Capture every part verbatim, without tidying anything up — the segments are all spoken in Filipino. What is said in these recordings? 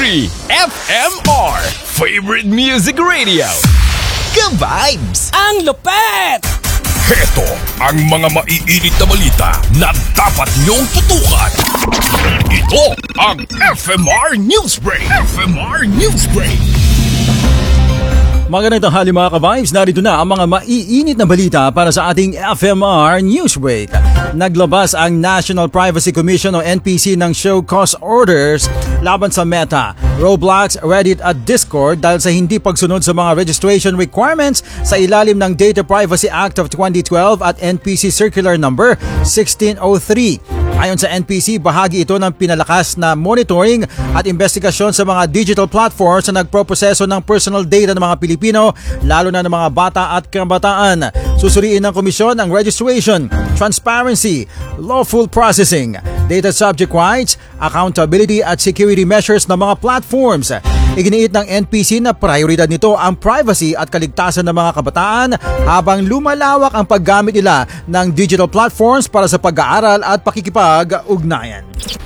three F M R Favorite Music Radio. Ka-vibes! Ang lupet! Heto ang mga maiinit na balita na dapat niyong tutukan. Ito ang F M R Newsbreak. F M R Newsbreak. Magandang tanghali mga ka-vibes, narito na ang mga maiinit na balita para sa ating F M R Newsbreak. Naglabas ang National Privacy Commission o N P C ng show cause orders laban sa Meta, Roblox, Reddit at Discord dahil sa hindi pagsunod sa mga registration requirements sa ilalim ng Data Privacy Act of twenty twelve at N P C Circular Number sixteen oh three. Ayon sa N P C, bahagi ito ng pinalakas na monitoring at investigasyon sa mga digital platforms na nagproproseso ng personal data ng mga Pilipino, lalo na ng mga bata at kabataan. Susuriin ng komisyon ang registration, transparency, lawful processing, data subject rights, accountability at security measures ng mga platforms. Iginiit ng N P C na prioridad nito ang privacy at kaligtasan ng mga kabataan habang lumalawak ang paggamit nila ng digital platforms para sa pag-aaral at pakikipag-ugnayan.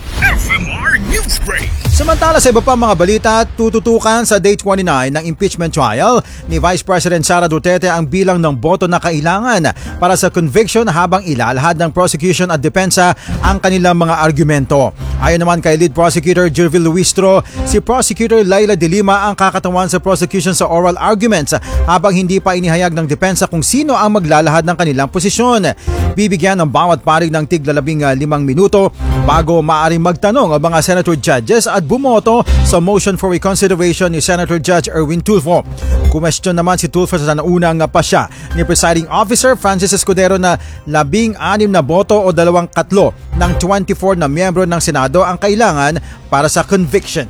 F M R Newsbreak. Samantala sa iba pa mga balita, tututukan sa Day twenty-nine ng impeachment trial ni Vice President Sara Duterte ang bilang ng boto na kailangan para sa conviction habang ilalahad ng prosecution at depensa ang kanilang mga argumento. Ayon naman kay Lead Prosecutor Jervil Luistro, si Prosecutor Laila De Lima ang kakatawan sa prosecution sa oral arguments habang hindi pa inihayag ng depensa kung sino ang maglalahad ng kanilang posisyon. Bibigyan ng bawat parig ng tiglalabing limang minuto bago maaring magtanong ang mga senator judges at bumoto sa motion for reconsideration ni Senator Judge Erwin Tulfo. Kumestyon naman si Tulfo sa naunang pasya ni Presiding Officer Francis Escudero na labing anim na boto o dalawang katlo ng twenty-four na miyembro ng Senado ang kailangan para sa conviction.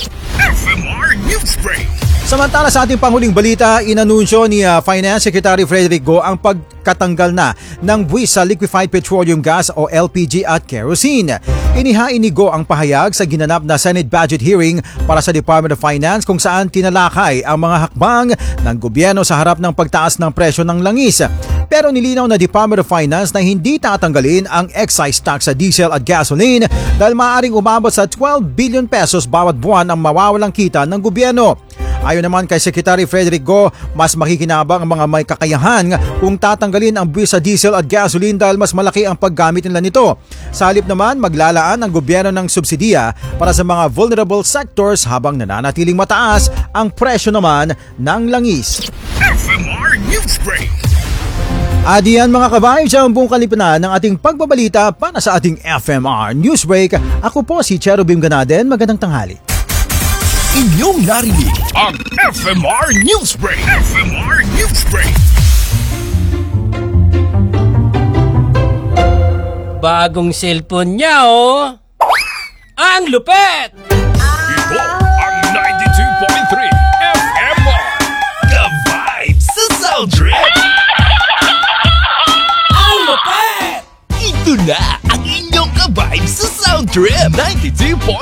F M R Newsbreak. Samantala sa ating panghuling balita, inanunsyo ni uh, Finance Secretary Frederick Go ang pagkatanggal na ng buwis sa liquefied petroleum gas o L P G at kerosene. Inihain ni Go ang pahayag sa ginanap na Senate budget hearing para sa Department of Finance kung saan tinalakay ang mga hakbang ng gobyerno sa harap ng pagtaas ng presyo ng langis. Pero nilinaw na Department of Finance na hindi tatanggalin ang excise tax sa diesel at gasoline dahil maaaring umabot sa twelve billion pesos bawat buwan ang mawawalang kita ng gobyerno. Ayon naman kay Secretary Frederick Go, mas makikinabang ang mga may kakayahan kung tatanggalin ang buwis sa diesel at gasoline dahil mas malaki ang paggamit nila nito. Sa halip naman, maglalaan ang gobyerno ng subsidiya para sa mga vulnerable sectors habang nananatiling mataas ang presyo naman ng langis. F M R Newsbreak. At yan mga kabayan, siya ang buong kalipunan ng ating pagbabalita para sa ating F M R Newsbreak. Ako po si Cherubim Ganaden, magandang tanghali. Inyong narinig ang F M R Newsbreak. F M R Newsbreak. Bagong cellphone niya, oh! Ang lupet! Ito ang ninety-two point three F M R. Ka-vibes sa Sound Trip. Ang lupet! Ito na ang inyong ka-vibes sa Sound Trip ninety-two point three.